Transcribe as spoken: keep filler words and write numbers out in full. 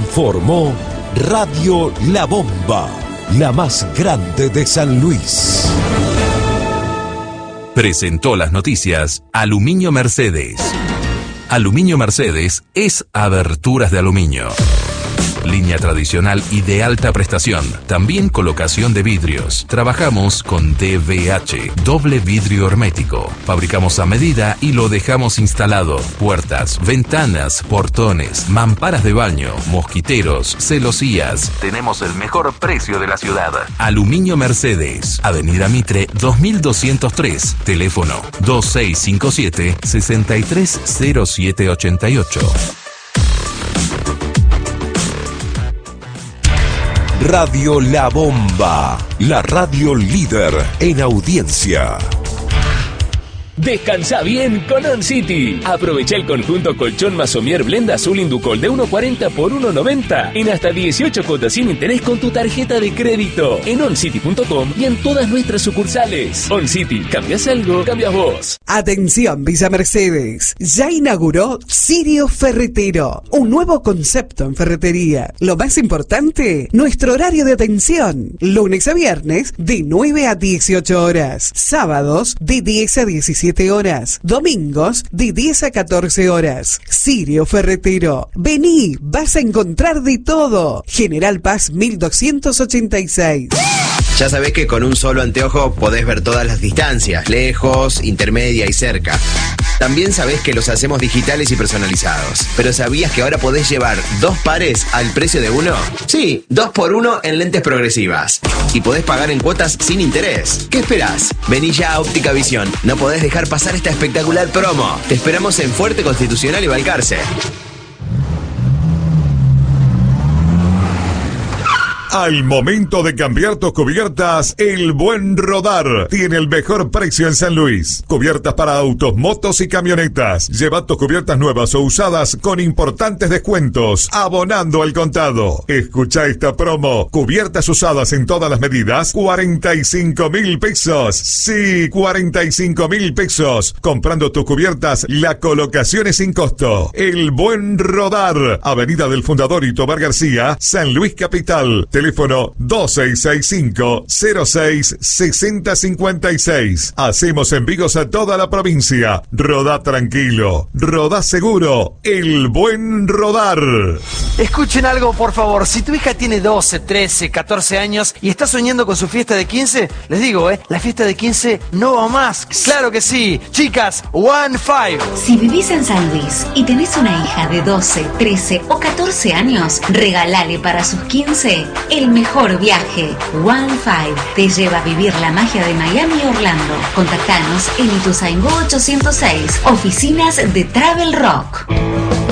Informó Radio La Bomba, la más grande de San Luis. Presentó las noticias Aluminio Mercedes. Aluminio Mercedes es aberturas de aluminio. Línea tradicional y de alta prestación. También colocación de vidrios. Trabajamos con D V H, doble vidrio hermético. Fabricamos a medida y lo dejamos instalado. Puertas, ventanas, portones, mamparas de baño, mosquiteros, celosías. Tenemos el mejor precio de la ciudad. Aluminio Mercedes, Avenida Mitre dos mil doscientos tres. Teléfono dos seis cinco siete, seis tres cero siete ocho ocho. Radio La Bomba, la radio líder en audiencia. Descansa bien con On City. Aprovecha el conjunto colchón Masomier Blend Azul Inducol de uno cuarenta por uno noventa en hasta dieciocho cuotas sin interés con tu tarjeta de crédito en oncity punto com y en todas nuestras sucursales. On City, cambias algo, cambias vos. Atención, Villa Mercedes. Ya inauguró Sirio Ferretero, un nuevo concepto en ferretería. Lo más importante, nuestro horario de atención. Lunes a viernes de nueve a dieciocho horas. Sábados de diez a diecisiete horas. Domingos de diez a catorce horas. Sirio Ferretero. Vení, vas a encontrar de todo. General Paz mil doscientos ochenta y seis. Ya sabés que con un solo anteojo podés ver todas las distancias, lejos, intermedia y cerca. También sabés que los hacemos digitales y personalizados. Pero ¿sabías que ahora podés llevar dos pares al precio de uno? Sí, dos por uno en lentes progresivas. Y podés pagar en cuotas sin interés. ¿Qué esperás? Vení ya a Óptica Visión. No podés dejar pasar esta espectacular promo. Te esperamos en Fuerte, Constitucional y Balcarce. Al momento de cambiar tus cubiertas, El Buen Rodar tiene el mejor precio en San Luis. Cubiertas para autos, motos y camionetas. Lleva tus cubiertas nuevas o usadas con importantes descuentos, abonando al contado. Escucha esta promo. Cubiertas usadas en todas las medidas, cuarenta y cinco mil pesos. Sí, cuarenta y cinco mil pesos. Comprando tus cubiertas, la colocación es sin costo. El Buen Rodar. Avenida del Fundador y Tobar García, San Luis Capital. Teléfono dos seis seis cinco, cero seis, seis cero cinco seis. Hacemos envíos a toda la provincia. Rodá tranquilo, rodá seguro. El Buen Rodar. Escuchen algo, por favor. Si tu hija tiene doce, trece, catorce años y está soñando con su fiesta de quince, les digo, ¿eh? La fiesta de quince no va más. ¡Claro que sí! Chicas, One Five. Si vivís en San Luis y tenés una hija de doce, trece o catorce años, regalale para sus quince el mejor viaje. One Five te lleva a vivir la magia de Miami y Orlando. Contactanos en Ituzaingó ochocientos seis, oficinas de Travel Rock.